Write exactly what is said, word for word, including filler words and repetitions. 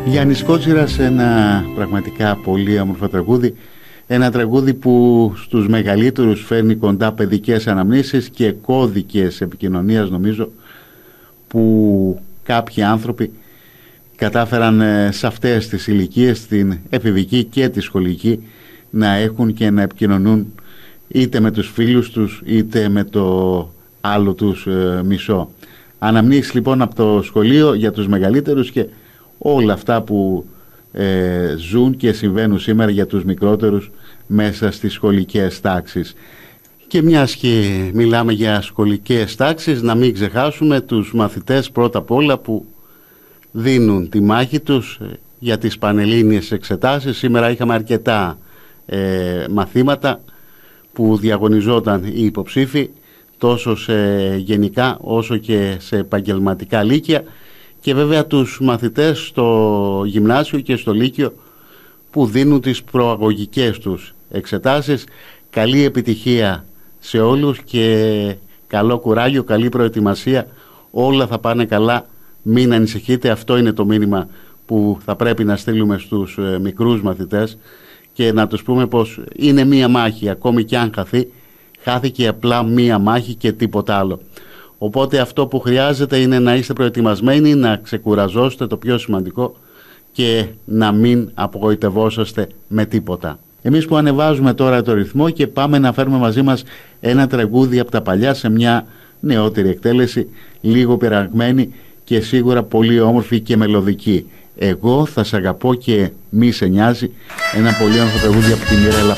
Γιάννης Κότσιρας, ένα πραγματικά πολύ όμορφο τραγούδι. Ένα τραγούδι που στους μεγαλύτερους φέρνει κοντά παιδικές αναμνήσεις και κώδικες επικοινωνίας, νομίζω, που κάποιοι άνθρωποι κατάφεραν σε αυτές τις ηλικίες, την εφηβική και τη σχολική, να έχουν και να επικοινωνούν είτε με τους φίλους τους είτε με το άλλο τους ε, μισό. Αναμνήσεις λοιπόν από το σχολείο για τους μεγαλύτερους και όλα αυτά που ε, ζουν και συμβαίνουν σήμερα για τους μικρότερους μέσα στις σχολικές τάξεις. Και μιας και μιλάμε για σχολικές τάξεις, να μην ξεχάσουμε τους μαθητές πρώτα απ' όλα που δίνουν τη μάχη τους για τις πανελλήνιες εξετάσεις. Σήμερα είχαμε αρκετά ε, μαθήματα που διαγωνιζόταν οι υποψήφοι τόσο σε γενικά όσο και σε επαγγελματικά λύκεια, και βέβαια τους μαθητές στο γυμνάσιο και στο λύκειο που δίνουν τις προαγωγικές τους εξετάσεις. Καλή επιτυχία σε όλους και καλό κουράγιο, καλή προετοιμασία, όλα θα πάνε καλά, μην ανησυχείτε. Αυτό είναι το μήνυμα που θα πρέπει να στείλουμε στους ε, μικρούς μαθητές και να τους πούμε πως είναι μία μάχη, ακόμη και αν χαθεί, χάθηκε απλά μία μάχη και τίποτα άλλο. Οπότε αυτό που χρειάζεται είναι να είστε προετοιμασμένοι, να ξεκουραζώσετε, το πιο σημαντικό, και να μην απογοητευόσαστε με τίποτα. Εμείς που ανεβάζουμε τώρα το ρυθμό και πάμε να φέρουμε μαζί μας ένα τραγούδι από τα παλιά σε μια νεότερη εκτέλεση, λίγο πειραγμένη και σίγουρα πολύ όμορφη και μελωδική. Εγώ θα σ' αγαπώ και μη σε νοιάζει, ένα πολύ όμορφο τραγούδι από τη Μιρέλα.